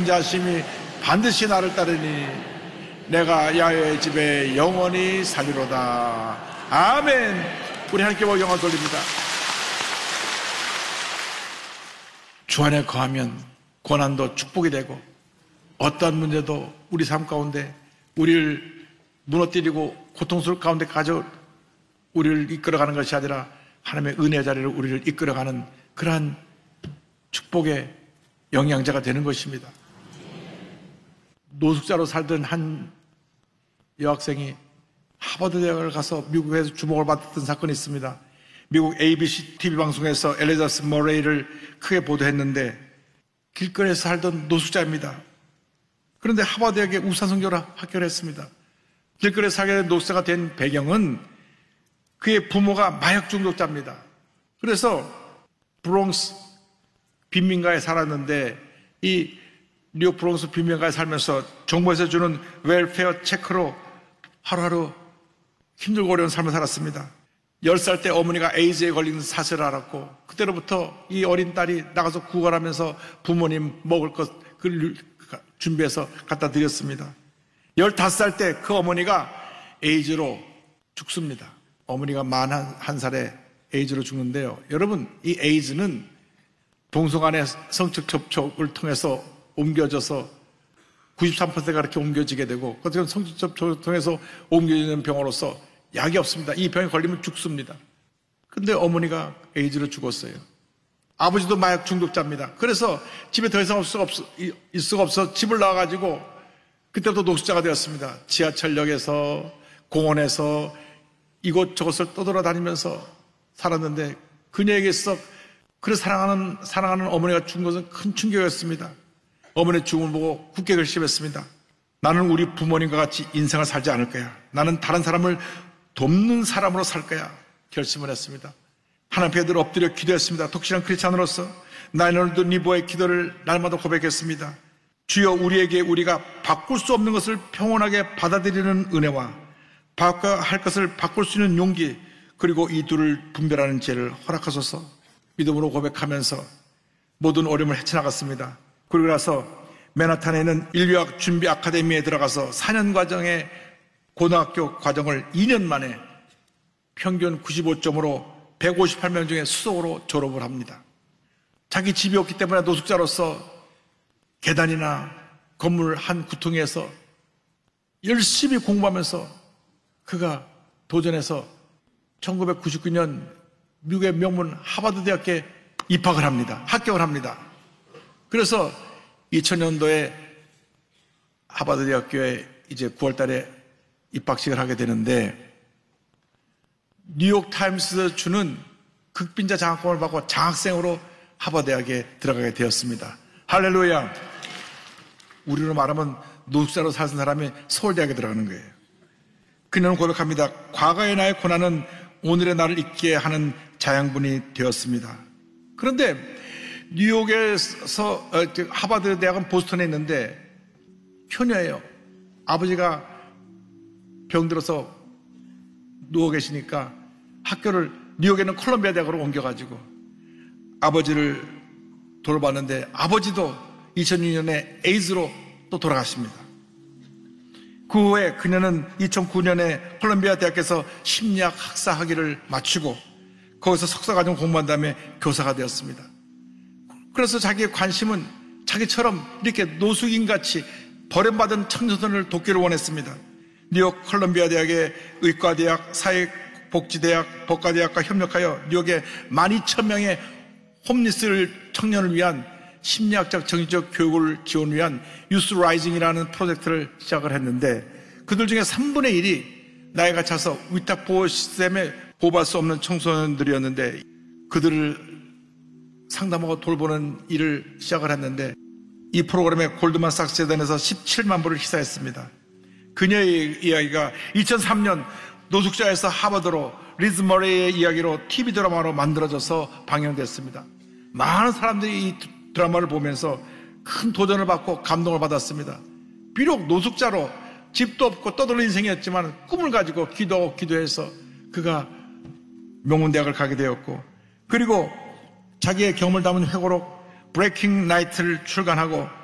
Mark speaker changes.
Speaker 1: 자심이 반드시 나를 따르니 내가 야훼의 집에 영원히 살리로다. 아멘. 우리 하나님께 영광 돌립니다. 주 안에 거하면 고난도 축복이 되고 어떠한 문제도 우리 삶 가운데 우리를 무너뜨리고 고통스러울 가운데 가져 우리를 이끌어가는 것이 아니라 하나님의 은혜 자리를 우리를 이끌어가는 그러한 축복의 영양자가 되는 것입니다. 노숙자로 살던 한 여학생이 하버드 대학을 가서 미국에서 주목을 받았던 사건이 있습니다. 미국 ABC TV 방송에서 엘리자베스 머레이를 크게 보도했는데 길거리에서 살던 노숙자입니다. 그런데 하버드 대학에 우수성적으로 합격을 했습니다. 길거리에서 살게 된 노숙자가 된 배경은 그의 부모가 마약 중독자입니다. 그래서 브롱스 빈민가에 살았는데 이 뉴욕 브롱스 빈민가에 살면서 정부에서 주는 웰페어 체크로 하루하루 힘들고 어려운 삶을 살았습니다. 10살 때 어머니가 에이즈에 걸린 사실을 알았고 그때로부터 이 어린 딸이 나가서 구걸하면서 부모님 먹을 것을 준비해서 갖다 드렸습니다. 15살 때 그 어머니가 에이즈로 죽습니다. 어머니가 41살에 에이즈로 죽는데요. 여러분, 이 에이즈는 동성 간의 성적 접촉을 통해서 옮겨져서 93%가 그렇게 옮겨지게 되고 그것은 성적 접촉을 통해서 옮겨지는 병으로서 약이 없습니다. 이 병에 걸리면 죽습니다. 그런데 어머니가 에이즈로 죽었어요. 아버지도 마약 중독자입니다. 그래서 집에 더 이상 있을 수가 없어 집을 나와가지고 그때부터 노숙자가 되었습니다. 지하철역에서 공원에서 이곳저곳을 떠돌아다니면서 살았는데 그녀에게서 그를 사랑하는 어머니가 죽은 것은 큰 충격이었습니다. 어머니의 죽음을 보고 굳게 결심했습니다. 나는 우리 부모님과 같이 인생을 살지 않을 거야. 나는 다른 사람을 돕는 사람으로 살 거야. 결심을 했습니다. 하나님 앞에 늘 엎드려 기도했습니다. 독실한 크리스찬으로서 나의 오늘도 니보의 기도를 날마다 고백했습니다. 주여, 우리에게 우리가 바꿀 수 없는 것을 평온하게 받아들이는 은혜와 바꿔야 할 것을 바꿀 수 있는 용기, 그리고 이 둘을 분별하는 지혜를 허락하소서. 믿음으로 고백하면서 모든 어려움을 헤쳐나갔습니다. 그리고 나서 맨하탄에 있는 인류학 준비 아카데미에 들어가서 4년 과정의 고등학교 과정을 2년 만에 평균 95점으로 158명 중에 수석으로 졸업을 합니다. 자기 집이 없기 때문에 노숙자로서 계단이나 건물 한 구퉁이에서 열심히 공부하면서 그가 도전해서 1999년 미국의 명문 하버드 대학에 입학을 합니다. 합격을 합니다. 그래서 2000년도에 하버드 대학교에 이제 9월 달에 입학식을 하게 되는데 뉴욕 타임스 주는 극빈자 장학금을 받고 장학생으로 하버드 대학에 들어가게 되었습니다. 할렐루야. 우리로 말하면 노숙자로 살던 사람이 서울대학에 들어가는 거예요. 그녀는 고백합니다. 과거의 나의 고난은 오늘의 나를 있게 하는 자양분이 되었습니다. 그런데 뉴욕에서 하버드 대학은 보스턴에 있는데 효녀예요. 아버지가 병들어서 누워 계시니까 학교를 뉴욕에 있는 콜롬비아 대학으로 옮겨가지고 아버지를 돌봤는데 아버지도 2006년에 에이즈로 또 돌아가십니다. 그 후에 그녀는 2009년에 콜롬비아 대학에서 심리학 학사 학위를 마치고 거기서 석사과정 공부한 다음에 교사가 되었습니다. 그래서 자기의 관심은 자기처럼 이렇게 노숙인같이 버림받은 청소년을 돕기를 원했습니다. 뉴욕 콜롬비아 대학의 의과대학, 사회복지대학, 법과대학과 협력하여 뉴욕에 12,000명의 홈리스 청년을 위한 심리학적 정신적 교육을 지원 위한 유스 라이징이라는 프로젝트를 시작을 했는데 그들 중에 3분의 1이 나이가 차서 위탁보호 시스템에 보호받을 수 없는 청소년들이었는데 그들을 상담하고 돌보는 일을 시작을 했는데 이 프로그램에 골드만삭스 재단에서 17만 불을 희사했습니다. 그녀의 이야기가 2003년 노숙자에서 하버드로 리즈 머레이의 이야기로 TV 드라마로 만들어져서 방영됐습니다. 많은 사람들이 이 드라마를 보면서 큰 도전을 받고 감동을 받았습니다. 비록 노숙자로 집도 없고 떠돌는 인생이었지만 꿈을 가지고 기도하고 기도해서 그가 명문대학을 가게 되었고 그리고 자기의 경험을 담은 회고록 브레이킹 나이트를 출간하고